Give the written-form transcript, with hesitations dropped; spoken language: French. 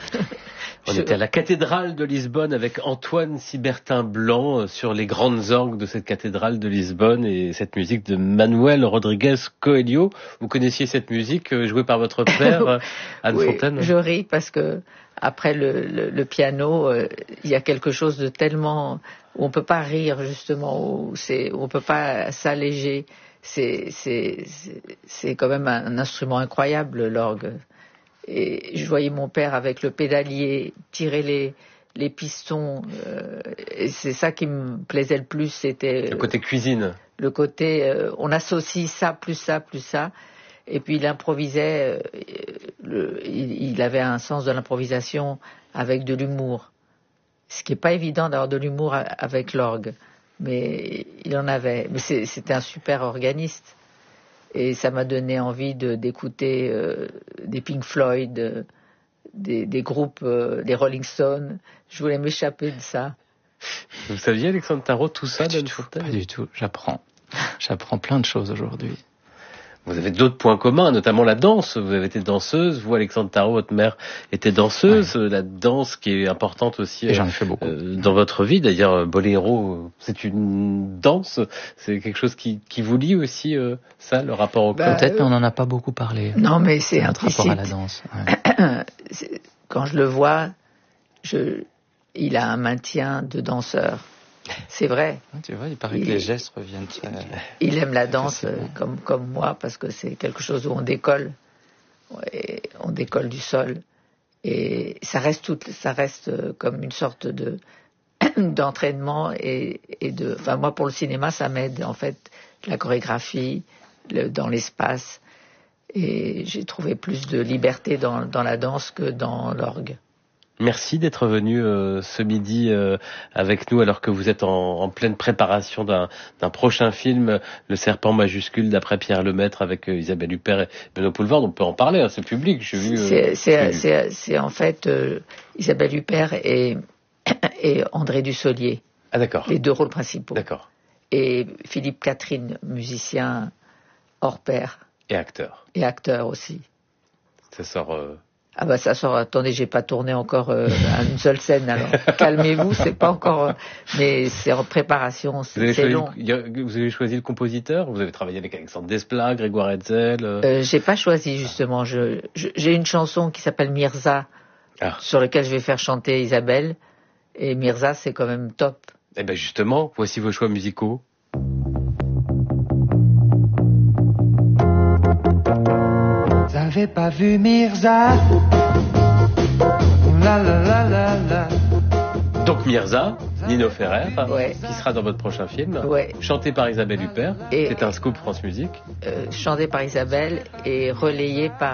On était à la cathédrale de Lisbonne avec Antoine Cybertin-Blanc sur les grandes orgues de cette cathédrale de Lisbonne et cette musique de Manuel Rodrigues Coelho. Vous connaissiez cette musique jouée par votre père, Anne oui, Fontaine? Je ris parce que après le piano, il y a quelque chose de tellement où on peut pas rire justement, où on peut pas s'alléger. C'est quand même un instrument incroyable, l'orgue. Et je voyais mon père avec le pédalier tirer les pistons. Et c'est ça qui me plaisait le plus. C'était le côté cuisine. Le côté, on associe ça, plus ça, plus ça. Et puis il improvisait. Il avait un sens de l'improvisation avec de l'humour. Ce qui n'est pas évident d'avoir de l'humour avec l'orgue. Mais il en avait. Mais c'était un super organiste. Et ça m'a donné envie d'écouter des Pink Floyd, des groupes, des Rolling Stones. Je voulais m'échapper de ça. Vous saviez, Alexandre Tarot, tout ça d'Anne Fontaine? Pas du tout, j'apprends plein de choses aujourd'hui. Vous avez d'autres points communs, notamment la danse. Vous avez été danseuse. Vous, Alexandre Tarot, votre mère était danseuse. Ouais. La danse qui est importante aussi. Et j'en ai fait beaucoup. Dans votre vie. D'ailleurs, Boléro, c'est une danse. C'est quelque chose qui vous lie aussi, ça, le rapport au corps. Peut-être, mais on n'en a pas beaucoup parlé. Non, mais c'est notre rapport à la danse. Ouais. Quand je le vois, il a un maintien de danseur. C'est vrai. Tu vois, il paraît que les gestes reviennent. Il aime la danse comme moi parce que c'est quelque chose où on décolle du sol et ça reste comme une sorte d'entraînement enfin moi pour le cinéma ça m'aide en fait la chorégraphie dans l'espace et j'ai trouvé plus de liberté dans la danse que dans l'orgue. Merci d'être venu ce midi avec nous alors que vous êtes en pleine préparation d'un prochain film, Le Serpent majuscule d'après Pierre Lemaître avec Isabelle Huppert et Benoît Poelvoorde. On peut en parler, hein, c'est public. J'ai vu. C'est en fait Isabelle Huppert et André Dussolier. Ah d'accord. Les deux rôles principaux. D'accord. Et Philippe Catherine, musicien hors pair. Et acteur. Et acteur aussi. Ça sort. Ah bah ça sort, attendez, j'ai pas tourné encore une seule scène, alors calmez-vous, c'est pas encore, mais c'est en préparation, c'est long. Vous avez choisi le compositeur? Vous avez travaillé avec Alexandre Desplat, Grégoire Hetzel? J'ai pas choisi justement, j'ai une chanson qui s'appelle Mirza, sur laquelle je vais faire chanter Isabelle, et Mirza c'est quand même top. Eh ben justement, voici vos choix musicaux. Vous n'avez pas vu Mirza? La la la la la. Donc Mirza, Nino Ferrer, ouais. Qui sera dans votre prochain film, ouais. Chanté par Isabelle Huppert, c'est un scoop France Musique. Chanté par Isabelle et relayé par